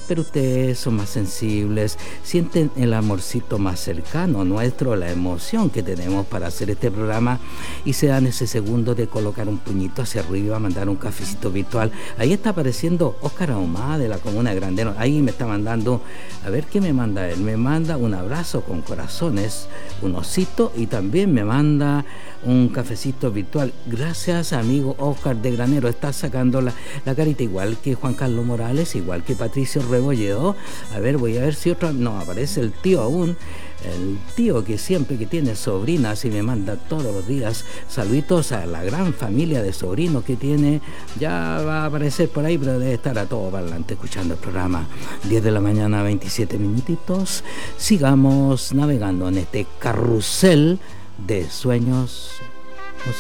pero ustedes son más sensibles, sienten el amorcito más cercano nuestro, la emoción que tenemos para hacer este programa y se dan ese segundo de colocar un puñito hacia arriba, mandar un cafecito virtual. Ahí está apareciendo Óscar Ahumada de la Comuna de Grandeno, ahí me está mandando, a ver qué me manda él, me manda un abrazo con corazones, un osito y también me manda un cafecito virtual. Gracias, amigo Óscar de Granero, está sacando la carita igual que Juan Carlos Morales, igual que Patricio Rebolledo. A ver, voy a ver si otra, no, aparece el tío aún, el tío que siempre que tiene sobrinas y me manda todos los días saluditos a la gran familia de sobrinos que tiene, ya va a aparecer por ahí, pero debe estar a todo parlante escuchando el programa. 10 de la mañana, 27 minutitos, sigamos navegando en este carrusel de sueños